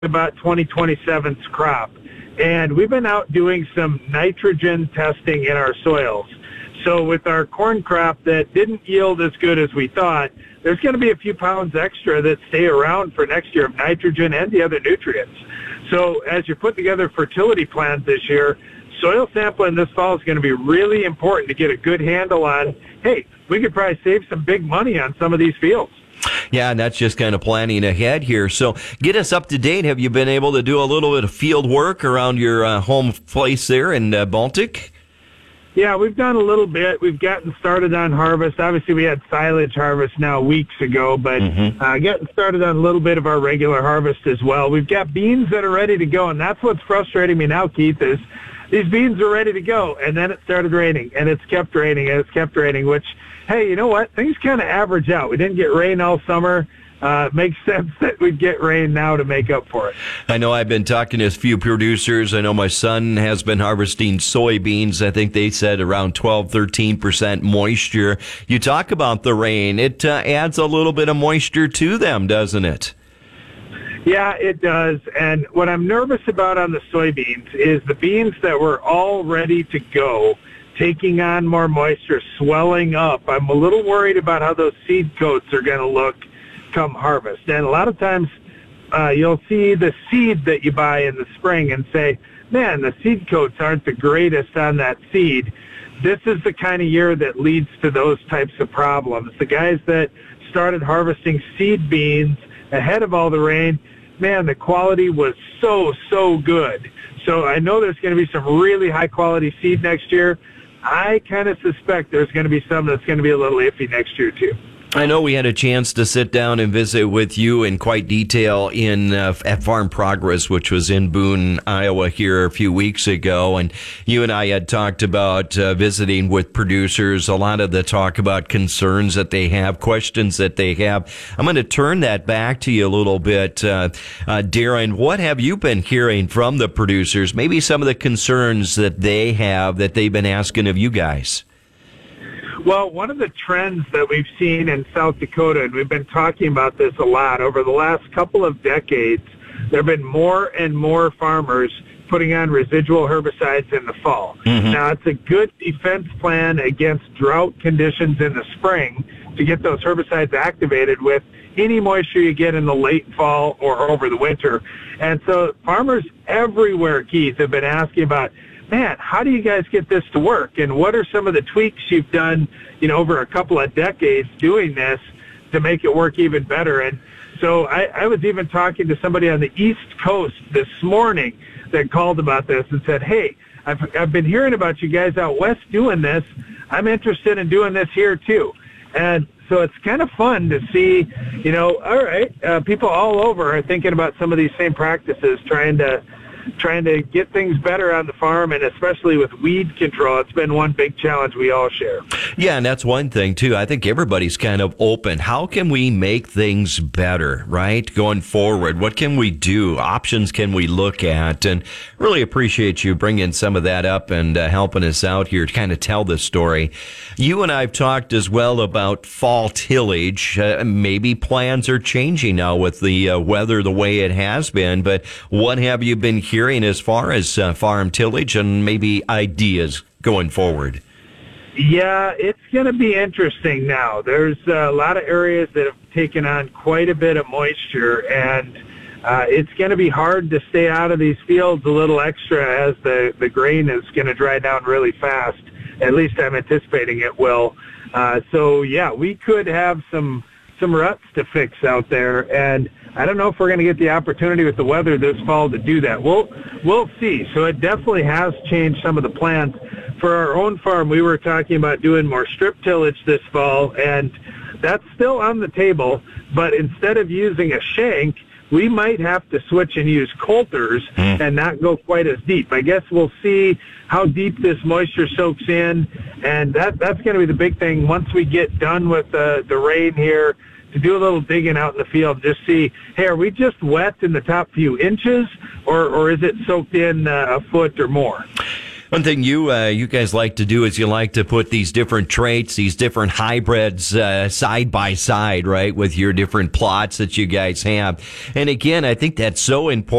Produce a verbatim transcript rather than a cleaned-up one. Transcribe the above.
about twenty twenty-seven's crop. And we've been out doing some nitrogen testing in our soils. So with our corn crop that didn't yield as good as we thought, there's going to be a few pounds extra that stay around for next year of nitrogen and the other nutrients. So as you're putting together fertility plans this year, soil sampling this fall is going to be really important to get a good handle on, hey, we could probably save some big money on some of these fields. Yeah, and that's just kind of planning ahead here. So get us up to date. Have you been able to do a little bit of field work around your uh, home place there in uh, Baltic? Yeah, we've done a little bit. We've gotten started on harvest. Obviously, we had silage harvest now weeks ago, but mm-hmm. uh, getting started on a little bit of our regular harvest as well. We've got beans that are ready to go, and that's what's frustrating me now, Keith, is these beans are ready to go, and then it started raining, and it's kept raining, and it's kept raining, which, hey, you know what? Things kind of average out. We didn't get rain all summer. Uh, it makes sense that we'd get rain now to make up for it. I know I've been talking to a few producers. I know my son has been harvesting soybeans. I think they said around twelve, thirteen percent moisture. You talk about the rain. It uh, adds a little bit of moisture to them, doesn't it? Yeah, it does. And what I'm nervous about on the soybeans is the beans that were all ready to go, taking on more moisture, swelling up. I'm a little worried about how those seed coats are going to look come harvest. And a lot of times uh, you'll see the seed that you buy in the spring and say, man, the seed coats aren't the greatest on that seed. This is the kind of year that leads to those types of problems. The guys that started harvesting seed beans ahead of all the rain, man, the quality was so, so good. So I know there's going to be some really high-quality seed next year. I kind of suspect there's going to be some that's going to be a little iffy next year, too. I know we had a chance to sit down and visit with you in quite detail in uh, at Farm Progress, which was in Boone, Iowa here a few weeks ago. And you and I had talked about uh, visiting with producers, a lot of the talk about concerns that they have, questions that they have. I'm going to turn that back to you a little bit. Uh, uh, Darren, what have you been hearing from the producers? Maybe some of the concerns that they have that they've been asking of you guys. Well, one of the trends that we've seen in South Dakota, and we've been talking about this a lot over the last couple of decades, there have been more and more farmers putting on residual herbicides in the fall. Mm-hmm. Now, it's a good defense plan against drought conditions in the spring to get those herbicides activated with any moisture you get in the late fall or over the winter. And so farmers everywhere, Keith, have been asking about, man, how do you guys get this to work? And what are some of the tweaks you've done, you know, over a couple of decades doing this to make it work even better? And so I, I was even talking to somebody on the East Coast this morning that called about this and said, hey, I've, I've been hearing about you guys out west doing this. I'm interested in doing this here too. And so it's kind of fun to see, you know, all right, uh, people all over are thinking about some of these same practices, trying to trying to get things better on the farm, and especially with weed control. It's been one big challenge we all share. Yeah, and that's one thing, too. I think everybody's kind of open. How can we make things better, right, going forward? What can we do? Options can we look at? And really appreciate you bringing some of that up and uh, helping us out here to kind of tell this story. You and I have talked as well about fall tillage. Uh, maybe plans are changing now with the uh, weather the way it has been, but what have you been hearing as far as uh, farm tillage and maybe ideas going forward? Yeah, it's going to be interesting now. There's a lot of areas that have taken on quite a bit of moisture, and uh, it's going to be hard to stay out of these fields a little extra as the, the grain is going to dry down really fast. At least I'm anticipating it will. Uh, so, yeah, we could have some some ruts to fix out there, and I don't know if we're going to get the opportunity with the weather this fall to do that. We'll, we'll see. So it definitely has changed some of the plans. For our own farm, we were talking about doing more strip tillage this fall, and that's still on the table, but instead of using a shank, we might have to switch and use coulters mm. and not go quite as deep. I guess we'll see how deep this moisture soaks in, and that that's going to be the big thing once we get done with the, the rain here, to do a little digging out in the field, just see, hey, are we just wet in the top few inches, or, or is it soaked in uh, a foot or more? One thing you uh, you guys like to do is you like to put these different traits, these different hybrids uh, side by side, right, with your different plots that you guys have. And again, I think that's so important.